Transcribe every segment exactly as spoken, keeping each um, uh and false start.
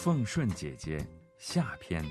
奉顺姐姐下篇。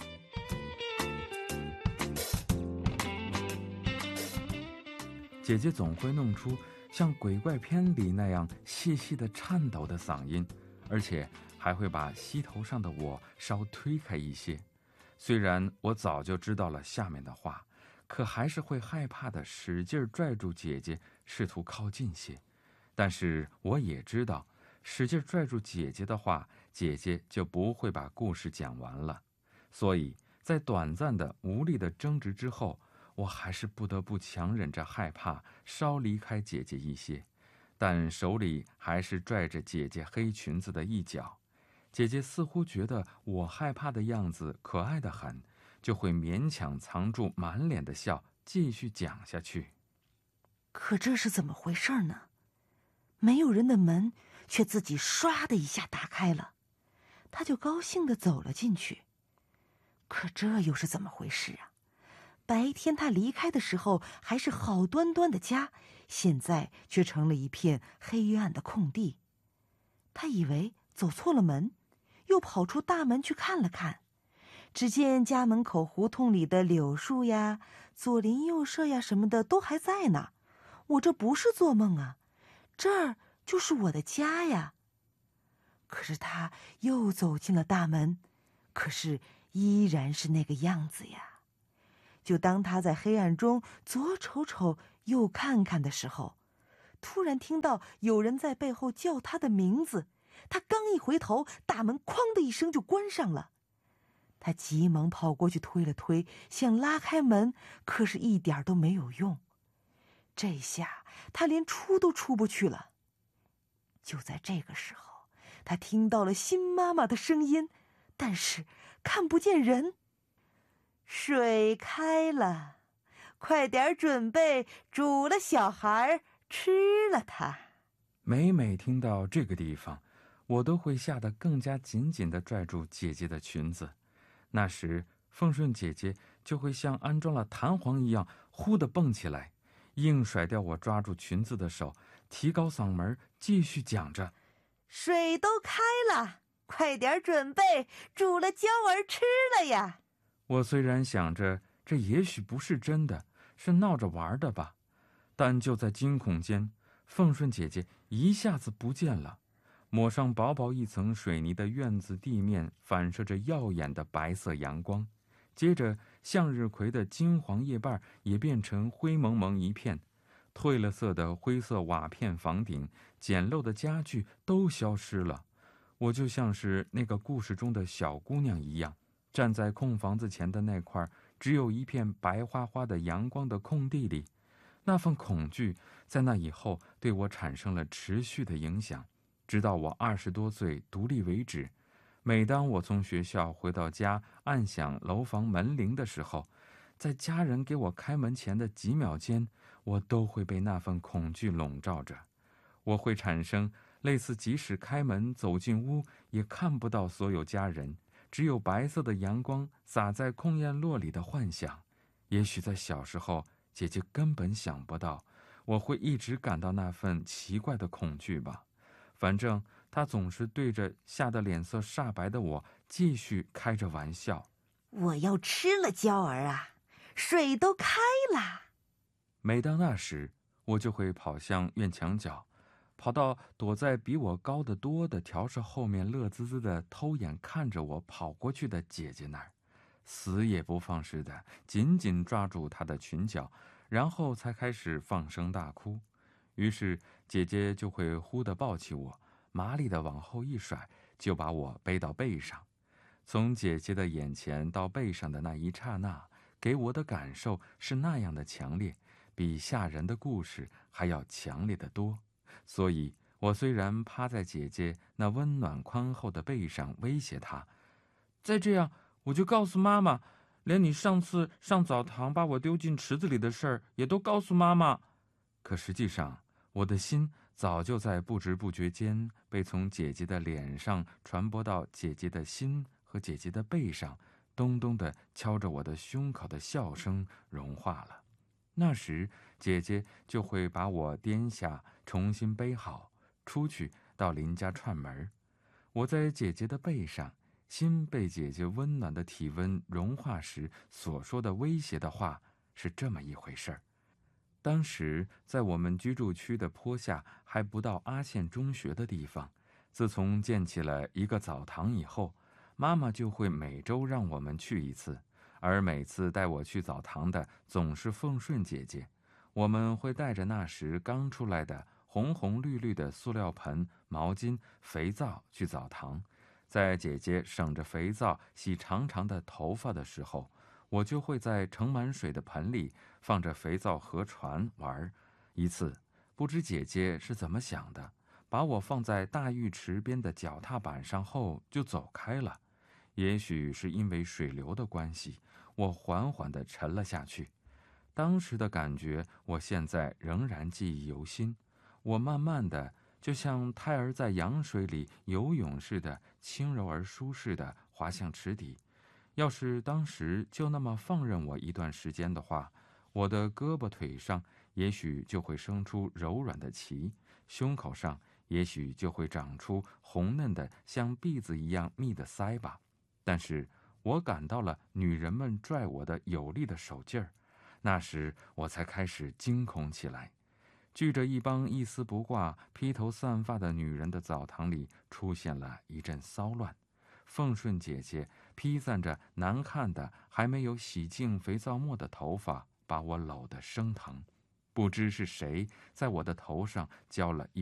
姐姐总会弄出像鬼怪片里那样细细的颤抖的嗓音，而且还会把膝头上的我稍推开一些。虽然我早就知道了下面的话，可还是会害怕的使劲拽住姐姐，试图靠近些。但是我也知道，使劲拽住姐姐的话，姐姐就不会把故事讲完了。所以在短暂的无力的争执之后，我还是不得不强忍着害怕，稍离开姐姐一些，但手里还是拽着姐姐黑裙子的一角。姐姐似乎觉得我害怕的样子可爱得很，就会勉强藏住满脸的笑，继续讲下去。 可这是怎么回事呢？没有人的门却自己唰的一下打开了，他就高兴地走了进去。可这又是怎么回事啊？白天他离开的时候还是好端端的家，现在却成了一片黑暗的空地。他以为走错了门，又跑出大门去看了看，只见家门口胡同里的柳树呀、左邻右舍呀什么的都还在呢。我这不是做梦啊，这儿就是我的家呀。可是他又走进了大门，可是依然是那个样子呀。就当他在黑暗中左瞅瞅右看看的时候，突然听到有人在背后叫他的名字。他刚一回头，大门哐的一声就关上了。他急忙跑过去推了推，想拉开门，可是一点都没有用。这下他连出都出不去了。就在这个时候，他听到了新妈妈的声音，但是看不见人。水开了，快点准备煮了小孩吃了它。 每每听到这个地方，我都会吓得更加紧紧地拽住姐姐的裙子。那时奉顺姐姐就会像安装了弹簧一样忽地蹦起来，硬甩掉我抓住裙子的手，提高嗓门继续讲着： 水都开了，快点准备煮了椒儿吃了呀。 我虽然想着这也许不是真的，是闹着玩的吧，但就在惊恐间，奉顺姐姐一下子不见了。抹上薄薄一层水泥的院子地面反射着耀眼的白色阳光，接着向日葵的金黄叶瓣也变成灰蒙蒙一片，褪了色的灰色瓦片房顶，简陋的家具都消失了。我就像是那个故事中的小姑娘一样，站在空房子前的那块只有一片白花花的阳光的空地里。那份恐惧在那以后对我产生了持续的影响，直到我二十多岁独立为止。每当我从学校回到家，按响楼房门铃的时候，在家人给我开门前的几秒间，我都会被那份恐惧笼罩着。我会产生类似即使开门走进屋也看不到所有家人，只有白色的阳光洒在空院落里的幻想。也许在小时候，姐姐根本想不到我会一直感到那份奇怪的恐惧吧。反正她总是对着吓得脸色煞白的我继续开着玩笑： 我要吃了椒儿啊，水都开了。 每当那时，我就会跑向院墙角，跑到躲在比我高得多的条舍后面，乐滋滋地偷眼看着我跑过去的姐姐那儿，死也不放似的紧紧抓住她的裙角，然后才开始放声大哭。于是姐姐就会忽地抱起我，麻利地往后一甩，就把我背到背上。从姐姐的眼前到背上的那一刹那，给我的感受是那样的强烈，比吓人的故事还要强烈得多。所以我虽然趴在姐姐那温暖宽厚的背上威胁她，再这样我就告诉妈妈，连你上次上澡堂把我丢进池子里的事儿也都告诉妈妈。可实际上我的心早就在不知不觉间被从姐姐的脸上传播到姐姐的心和姐姐的背上，咚咚地敲着我的胸口的笑声融化了。那时姐姐就会把我颠下，重新背好，出去到邻家串门。我在姐姐的背上， 心被姐姐温暖的体温融化时所说的威胁的话是这么一回事儿。当时在我们居住区的坡下还不到阿县中学的地方，自从建起了一个澡堂以后，妈妈就会每周让我们去一次，而每次带我去澡堂的总是凤顺姐姐。我们会带着那时刚出来的红红绿绿的塑料盆、毛巾、肥皂去澡堂。在姐姐省着肥皂洗长长的头发的时候，我就会在盛满水的盆里放着肥皂和船玩。一次，不知姐姐是怎么想的，把我放在大浴池边的脚踏板上后就走开了。也许是因为水流的关系，我缓缓地沉了下去。当时的感觉，我现在仍然记忆犹新。我慢慢的，就像胎儿在羊水里游泳似的，轻柔而舒适地滑向池底。要是当时就那么放任我一段时间的话，我的胳膊腿上也许就会生出柔软的鳍，胸口上也许就会长出红嫩的像篦子一样密的腮吧。但是我感到了女人们拽我的有力的手劲儿，那时我才开始惊恐起来。聚着一帮一丝不挂、披头散发的女人的澡堂里出现了一阵骚乱。凤顺姐姐披散着难看的还没有洗净肥皂沫的头发，把我搂得生疼。不知是谁在我的头上浇了一